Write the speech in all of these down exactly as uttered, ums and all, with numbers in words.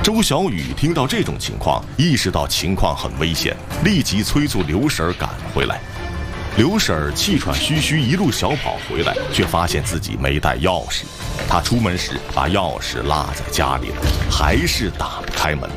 周小雨听到这种情况，意识到情况很危险，立即催促刘婶儿赶回来。刘婶儿气喘吁吁一路小跑回来，却发现自己没带钥匙。她出门时把钥匙落在家里了，还是打不开门。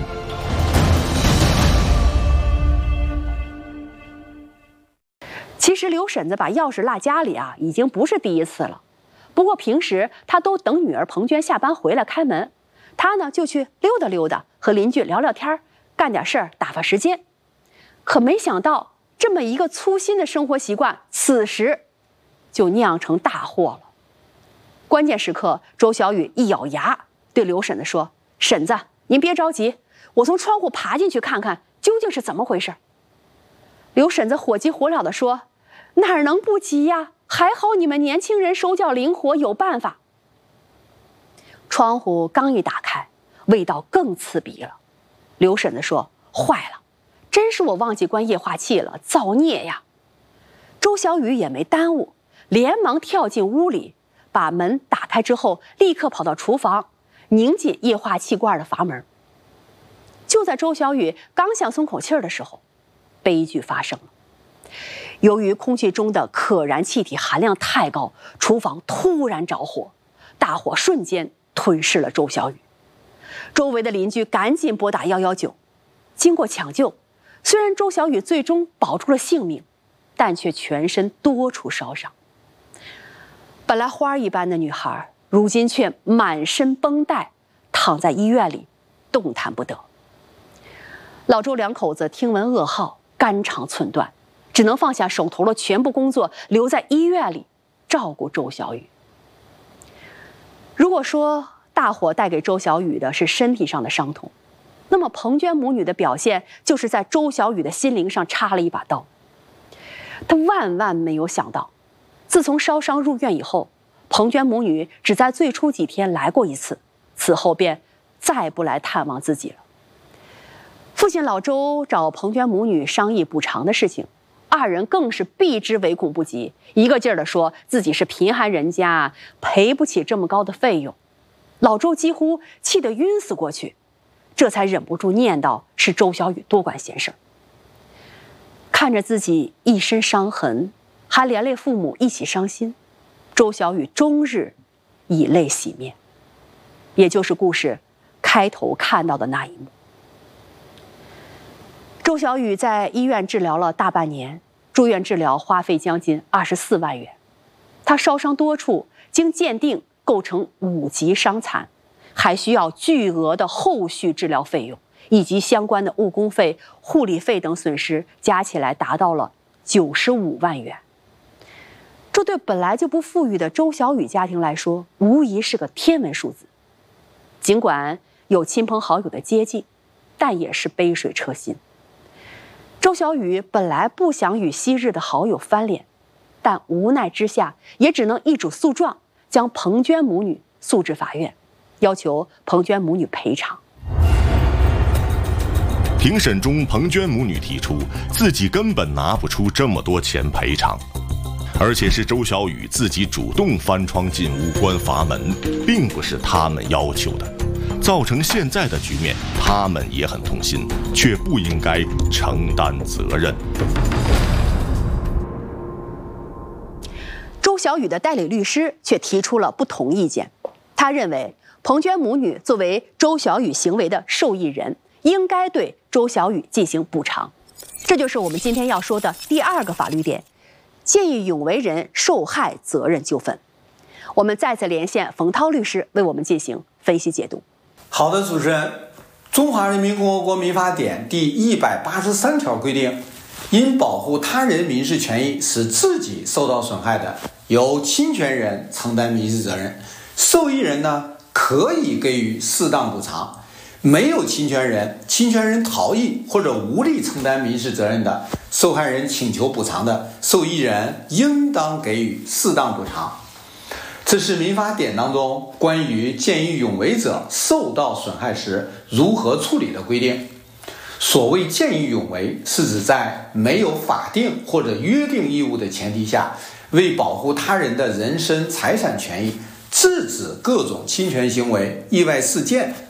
其实刘婶子把钥匙落家里啊，已经不是第一次了。不过平时她都等女儿彭娟下班回来开门，她呢就去溜达溜达，和邻居聊聊天，干点事儿打发时间。可没想到，这么一个粗心的生活习惯，此时就酿成大祸了。关键时刻，周小雨一咬牙，对刘婶子说：“婶子，您别着急，我从窗户爬进去看看，究竟是怎么回事。”刘婶子火急火燎地说：“哪能不急呀？还好你们年轻人手脚灵活，有办法。”窗户刚一打开，味道更刺鼻了。刘婶子说：“坏了，真是我忘记关液化气了，造孽呀！”周小雨也没耽误，连忙跳进屋里，把门打开之后，立刻跑到厨房，拧紧液化气罐的阀门。就在周小雨刚想松口气儿的时候，悲剧发生了。由于空气中的可燃气体含量太高，厨房突然着火，大火瞬间吞噬了周小雨。周围的邻居赶紧拨打一一九，经过抢救，虽然周小雨最终保住了性命，但却全身多处烧伤。本来花一般的女孩，如今却满身绷带，躺在医院里动弹不得。老周两口子听闻噩耗，肝肠寸断，只能放下手头的全部工作，留在医院里照顾周小雨。如果说大火带给周小雨的是身体上的伤痛，那么彭娟母女的表现就是在周小雨的心灵上插了一把刀。她万万没有想到，自从烧伤入院以后，彭娟母女只在最初几天来过一次，此后便再不来探望自己了。父亲老周找彭娟母女商议补偿的事情，二人更是避之唯恐不及，一个劲儿地说自己是贫寒人家，赔不起这么高的费用。老周几乎气得晕死过去，这才忍不住念叨是周小雨多管闲事。看着自己一身伤痕，还连累父母一起伤心，周小雨终日以泪洗面，也就是故事开头看到的那一幕。周小雨在医院治疗了大半年，住院治疗花费将近二十四万元。他烧伤多处，经鉴定构成五级伤残，还需要巨额的后续治疗费用，以及相关的误工费、护理费等损失，加起来达到了九十五万元。这对本来就不富裕的周小雨家庭来说，无疑是个天文数字。尽管有亲朋好友的接济，但也是杯水车薪。周小雨本来不想与昔日的好友翻脸，但无奈之下，也只能一纸诉状，将彭娟母女诉至法院，要求彭娟母女赔偿。 庭审中，彭娟母女提出自己根本拿不出这么多钱赔偿，而且是周小雨自己主动翻窗进屋关阀门，并不是他们要求的。造成现在的局面，他们也很痛心，却不应该承担责任。 周小雨的代理律师却提出了不同意见，他认为彭娟母女作为周小雨行为的受益人，应该对周小雨进行补偿。这就是我们今天要说的第二个法律点：见义勇为人受害责任纠纷。我们再次连线冯涛律师为我们进行分析解读。 好的，主持人，中华人民共和国民法典第一百八十三条规定，因保护他人民事权益使自己受到损害的，由侵权人承担民事责任，受益人呢可以给予适当补偿。没有侵权人，侵权人逃逸或者无力承担民事责任的，受害人请求补偿的，受益人应当给予适当补偿。这是民法典当中关于见义勇为者受到损害时如何处理的规定。所谓见义勇为，是指在没有法定或者约定义务的前提下，为保护他人的人身财产权益，制止各种侵权行为、意外事件